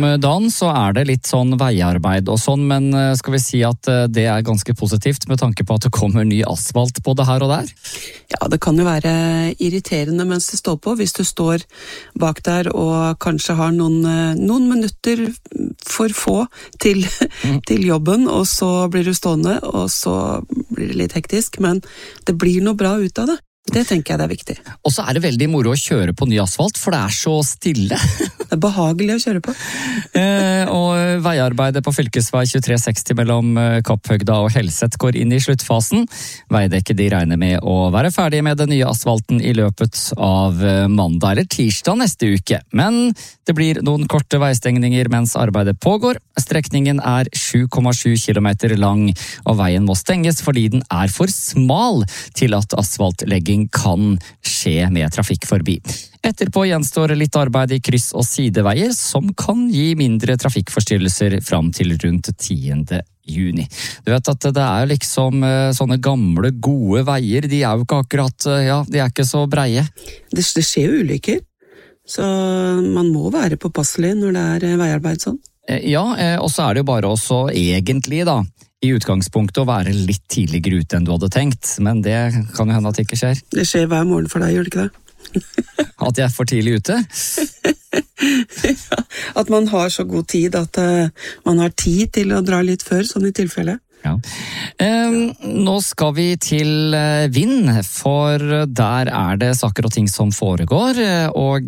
dagen så det litt sånn veiarbeid og sånn, men skal vi si at det ganske positivt med tanke på at det kommer ny asfalt både her og der? Ja, det kan jo være irriterende mens det står på, hvis du står bak der og kanskje har noen minutter for få til jobben, og så blir du stående, og så blir det litt hektisk, men det blir noe bra ut av det. Det tenker jeg det viktig. Og så det veldig moro å kjøre på ny asfalt, for det så stille. Det behagelig å kjøre på. Og veiarbeidet på fylkesvei 2360 mellom Kapphøgda og Helset går inn i sluttfasen. Veidekket de regner med å være ferdig med den nye asfalten i løpet av mandag eller tirsdag neste uke. Men det blir noen korte veistengninger mens arbeidet pågår. Strekningen 7,7 kilometer lang, og veien må stenges fordi den for smal til at asfaltlegging kan skje med trafikk forbi. Etterpå gjenstår litt arbeid i kryss- og sideveier, som kan gi mindre trafikkforstyrrelser fram til rundt 10. juni. Du vet at det liksom sånne gamle, gode veier, de jo ikke akkurat, de ikke så breie. Det skjer jo ulykker, så man må være påpasselig når det veiarbeid sånn. Ja, og så det jo bare også egentlig da, i utgangspunktet å være litt tidligere ute enn du hadde tenkt, men det kan jo hende at det ikke skjer. Det skjer hver morgen for deg, gjør det ikke det? At jeg for tidlig ute? Ja, at man har så god tid at man har tid til å dra litt før, sånn i tilfelle. Ja. Nå skal vi til Vind, for der det saker og ting som foregår, og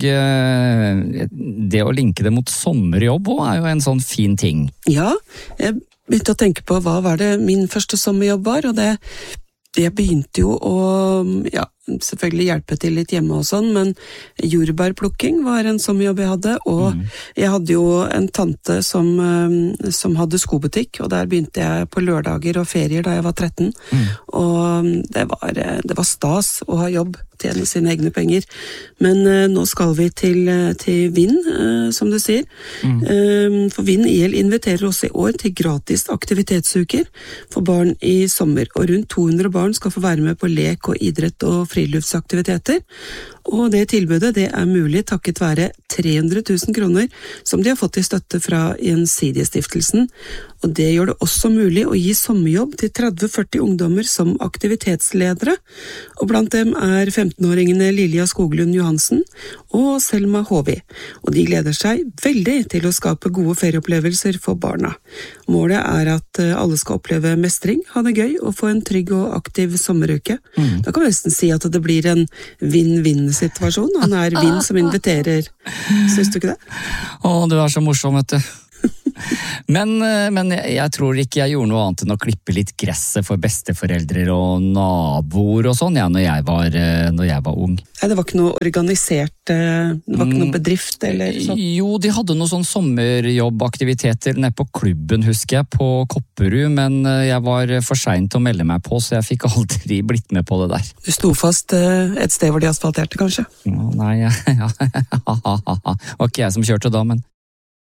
det å linke det mot sommerjobb jo en sånn fin ting. Ja, jeg begynte å tenke på hva var det min første sommerjobb var, og jeg begynte jo å selvfølgelig hjelpe til litt hjemme og sånn, men jordbærplukking var en sommerjobb jeg hadde, og jeg hadde jo en tante som hadde skobutikk, og der begynte jeg på lørdager og ferier da jeg var 13, og det var stas å ha jobb, tjene sine egne penger, men nå skal vi til Vind, som du sier, for Vind IL inviterer oss i år til gratis aktivitetsuker for barn i sommer, og rundt 200 barn skal få være med på lek og idrett og friluftsaktiviteter, og det tilbudet det mulig takket være 300 000 kroner som de har fått i støtte fra Gjensidigestiftelsen, og det gjør det også mulig å gi sommerjobb til 30-40 ungdommer som aktivitetsledere, og blant dem 15-åringene Lilja Skoglund Johansen og Selma Håvi, og de gleder seg veldig til å skape gode ferieopplevelser for barna. Målet at alle skal oppleve mestring, ha det gøy og få en trygg og aktiv sommeruke. Da kan vi nesten si at det blir en vinn-vinn-situasjon. Han Vind som inviterer. Syns du ikke det? Du så morsom, vet du. Men jeg tror ikke jeg gjorde noe annet enn å klippe litt gresset for besteforeldre og naboer og sånn, når jeg var ung. Nei, det var ikke noe organisert, det var ikke noe bedrift eller sånn? Jo, de hadde noen sånn sommerjobbaktiviteter nede på klubben, husker jeg, på Kopperud, men jeg var for sent til å melde meg på, så jeg fikk aldri blitt med på det der. Du sto fast et sted hvor de asfalterte, kanskje? Nei, det var ikke jeg som kjørte da, men